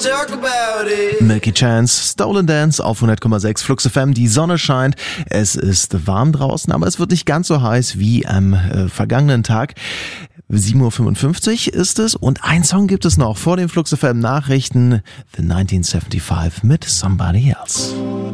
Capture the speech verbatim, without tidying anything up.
talk about it. Milky Chance, Stolen Dance auf hundert Komma sechs Flux F M. Die Sonne scheint. Es ist warm draußen, aber es wird nicht ganz so heiß wie am äh, vergangenen Tag. sieben Uhr fünfundfünfzig ist es und ein Song gibt es noch vor den Flux F M Nachrichten. The neunzehnhundertfünfundsiebzig mit Somebody Else.